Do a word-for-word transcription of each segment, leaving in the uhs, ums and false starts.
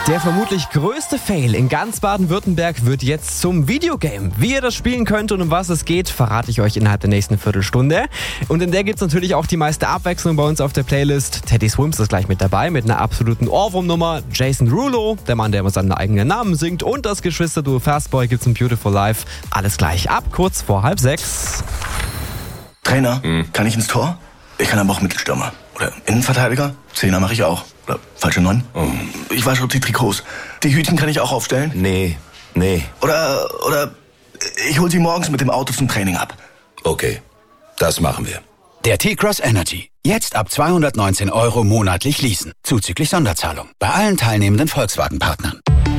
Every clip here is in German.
Der vermutlich größte Fail in ganz Baden-Württemberg wird jetzt zum Videogame. Wie ihr das spielen könnt und um was es geht, verrate ich euch innerhalb der nächsten Viertelstunde. Und in der gibt es natürlich auch die meiste Abwechslung bei uns auf der Playlist. Teddy Swims ist gleich mit dabei mit einer absoluten Ohrwurmnummer. Jason Derulo, der Mann, der immer seinen eigenen Namen singt, und das Geschwisterduo Fastboy gibt's in Beautiful Life. Alles gleich ab kurz vor halb sechs. Trainer, hm. kann ich ins Tor? Ich kann aber auch Mittelstürmer. Oder Innenverteidiger? Zehner mache ich auch. Oder falsche Neun? Oh. Ich wasche die Trikots. Die Hütchen kann ich auch aufstellen? Nee, nee. Oder, oder ich hol sie morgens mit dem Auto zum Training ab. Okay, das machen wir. Der T-Cross Energy. Jetzt ab zweihundertneunzehn Euro monatlich leasen. Zuzüglich Sonderzahlung. Bei allen teilnehmenden Volkswagen-Partnern.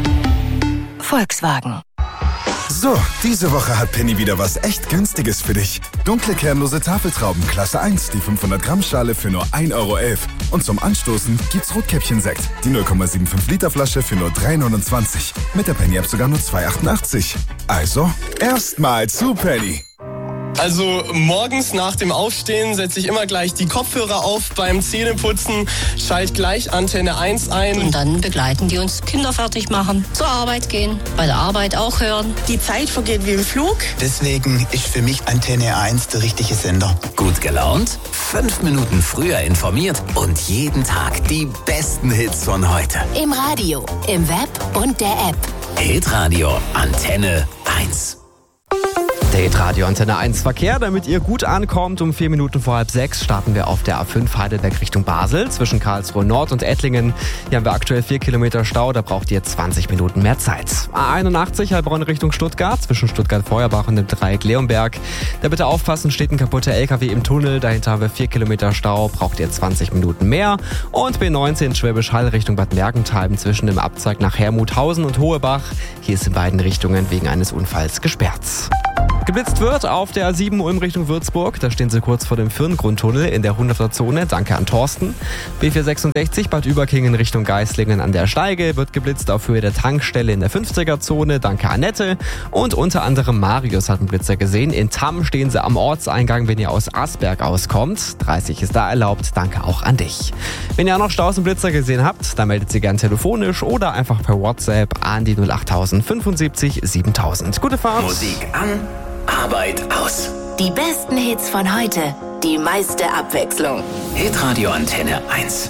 Volkswagen. So, diese Woche hat Penny wieder was echt Günstiges für dich. Dunkle kernlose Tafeltrauben Klasse eins, die fünfhundert Gramm Schale für nur ein Euro elf. Und zum Anstoßen gibt's Rotkäppchen-Sekt, die null Komma fünfundsiebzig Liter Flasche für nur drei neunundzwanzig. Mit der Penny-App sogar nur zwei achtundachtzig. Also, erstmal zu Penny. Also morgens nach dem Aufstehen setze ich immer gleich die Kopfhörer auf beim Zähneputzen, schalte gleich Antenne eins ein. Und dann begleiten die uns, Kinder fertig machen, zur Arbeit gehen, bei der Arbeit auch hören. Die Zeit vergeht wie im Flug. Deswegen ist für mich Antenne eins der richtige Sender. Gut gelaunt, fünf Minuten früher informiert und jeden Tag die besten Hits von heute. Im Radio, im Web und der App. Hitradio Antenne eins. Der Hitradio Antenne eins Verkehr, damit ihr gut ankommt. Um vier Minuten vor halb sechs starten wir auf der A fünf Heidelberg Richtung Basel. Zwischen Karlsruhe Nord und Ettlingen. Hier haben wir aktuell vier Kilometer Stau, da braucht ihr zwanzig Minuten mehr Zeit. A einundachtzig Heilbronn Richtung Stuttgart, zwischen Stuttgart-Feuerbach und dem Dreieck Leonberg. Da bitte aufpassen, steht ein kaputter L K W im Tunnel. Dahinter haben wir vier Kilometer Stau, braucht ihr zwanzig Minuten mehr. Und B neunzehn Schwäbisch Hall Richtung Bad Mergentheim zwischen dem Abzweig nach Hermuthausen und Hohebach. Hier ist in beiden Richtungen wegen eines Unfalls gesperrt. Geblitzt wird auf der A sieben Ulm Richtung Würzburg. Da stehen sie kurz vor dem Firngrundtunnel in der hunderter Zone. Danke an Thorsten. B vierhundertsechsundsechzig Bad Überkingen Richtung Geislingen an der Steige wird geblitzt auf Höhe der Tankstelle in der fünfziger Zone. Danke Annette. Und unter anderem Marius hat einen Blitzer gesehen. In Tamm stehen sie am Ortseingang, wenn ihr aus Asberg auskommt. dreißig ist da erlaubt. Danke auch an dich. Wenn ihr auch noch Staus und Blitzer gesehen habt, dann meldet sie gern telefonisch oder einfach per WhatsApp an die null acht null null fünfundsiebzig siebentausend. Gute Fahrt. Musik an. Arbeit aus. Die besten Hits von heute, die meiste Abwechslung. Hitradio Antenne eins.